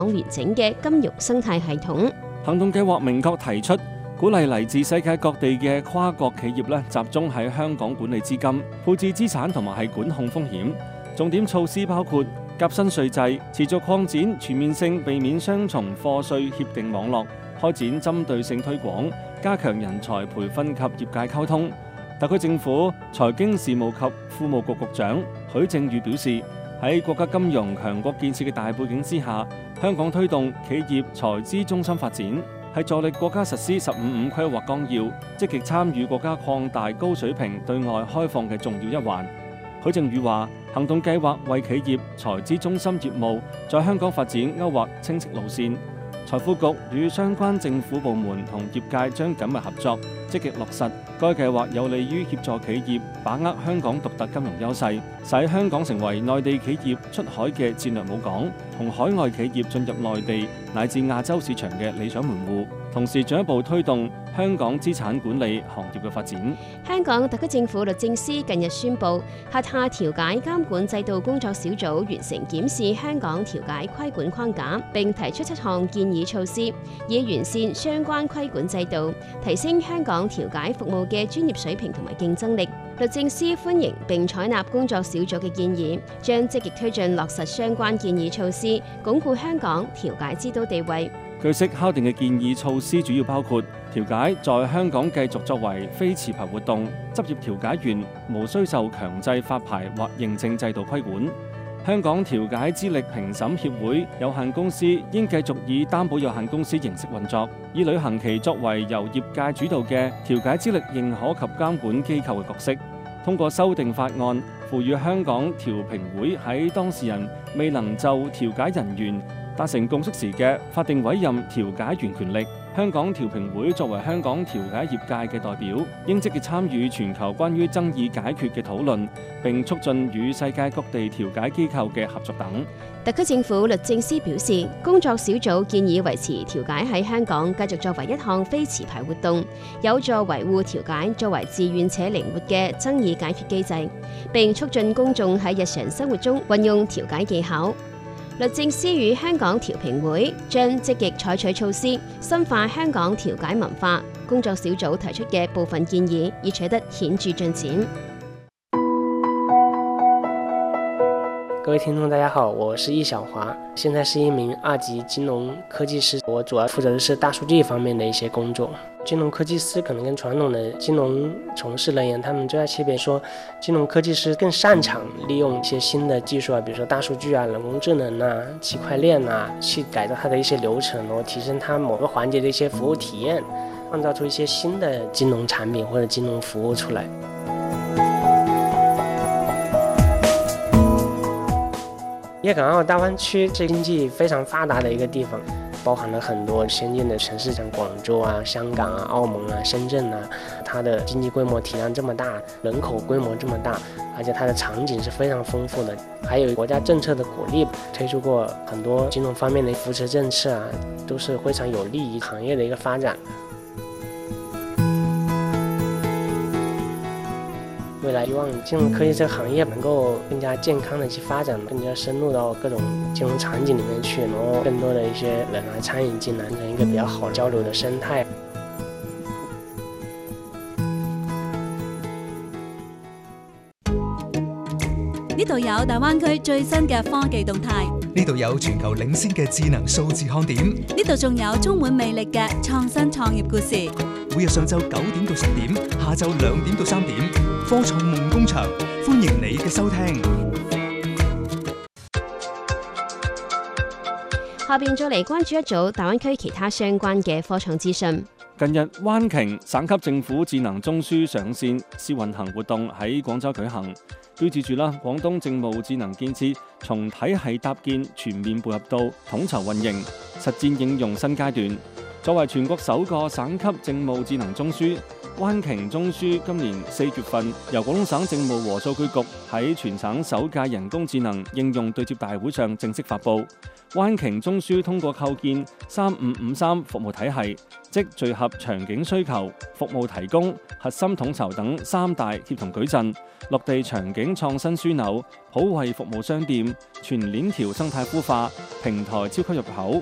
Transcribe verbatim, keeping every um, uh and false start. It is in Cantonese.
完整嘅金融生態系統。 行動計劃明確提出，鼓勵嚟自世界各地嘅跨國企業咧集中喺香港管理資金、配置資產同埋係管控風險。重點措施包括革新稅制、持續擴展全面性避免雙重課稅協定網絡、開展針對性推廣、加強人才培訓及業界溝通。特區政府財經事務及庫務局局長許正宇表示，喺國家金融強國建設嘅大背景之下，香港推動企業財資中心發展，係助力國家實施十五五規劃綱要，積極參與國家擴大高水平對外開放嘅重要一環。許正宇話，行動計劃為企業財資中心業務在香港發展勾畫清晰路線。財富局與相關政府部門同業界將緊密合作，積極落實。該計劃有利於協助企業把握香港獨特金融優勢，使香港成為內地企業出海嘅戰略母港，同海外企業進入內地乃至亞洲市場嘅理想門戶。同時進一步推動香港資產管理行業嘅發展。 香港特區政府律政司近日宣布，轄下調解監管制度工作小組完成檢視香港調解規管框架，並提出七項建議措施，以完善相關規管制度，提升香港調解服務嘅專業水平同埋競爭力。律政司歡迎並採納工作小組嘅建議，將積極推進落實相關建議措施，鞏固香港調解之都地位。 據悉敲定嘅建議措施主要包括調解在香港繼續作為非持牌活動，執業調解員無需受強制發牌或認證制度規管。香港調解資歷評審協會有限公司應繼續以擔保有限公司形式運作，以履行其作為由業界主導嘅調解資歷認可及監管機構嘅角色。通過修訂法案，賦予香港調評會喺當事人未能就調解人員達成共識時嘅法定委任調解員權力。香港調評會作為香港調解業界嘅代表，應積極參與全球關於爭議解決嘅討論，並促進與世界各地調解機構嘅合作等。 特區政府律政司表示，工作小組建議維持調解喺香港繼續作為一項非持牌活動，有助維護調解作為自願且靈活嘅爭議解決機制，並促進公眾喺日常生活中運用調解技巧。律政司與香港調評會將積極採取措施，深化香港調解文化。工作小組提出嘅部分建議已取得顯著進展。 各位聽眾大家好，我是易小華，現在是一名二級金融科技師，我主要負責的是大數據方面的一些工作。金融科技師可能跟傳統的金融從事人員，他們最大區別說，金融科技師更擅長利用一些新的技術啊，比如說大數據啊、人工智能啊、區塊鏈啊，去改造它的一些流程，然後提升它某個環節的一些服務體驗，創造出一些新的金融產品或者金融服務出來。粵港澳大灣區是經濟非常發達的一個地方，包含了很多先進的城市，像廣州啊、香港啊、澳門啊、深圳啊，它的經濟規模體量這麼大，人口規模這麼大，而且它的場景是非常豐富的，還有國家政策的鼓勵，推出過很多金融方面的扶持政策啊，都是非常有利於行業的一個發展。未來希望金融科技這個行業能夠更加健康的去發展，更加深入到各種金融場景裡面去，然後更多的一些人來參與進來，成一個比較好交流的生態。 呢度有大灣區最新嘅科技動態， 呢度有全球領先嘅智能數字看點， 呢度仲有充滿魅力嘅創新創業故事。 每日上晝九點到十點，下晝兩點到三點，科創夢工場，歡迎你嘅收聽。 下邊再嚟關注一組大灣區其他相關嘅科創資訊。 近日，灣鯨省級政府智能中樞上線試運行活動喺廣州舉行，標誌住啦廣東政務智能建設從體系搭建全面步入到統籌運營、實戰應用新階段。作為全國首個省級政務智能中樞， 灣鯨中樞今年四月份由廣東省政務和數據局喺全省首屆人工智能應用對接大會上正式發布。灣鯨中樞通過構建三五五三服務體系，即聚合場景需求、服務提供、核心統籌等三大協同矩陣，落地場景創新樞紐、普惠服務商店、全鏈條生態孵化、平台超級入口、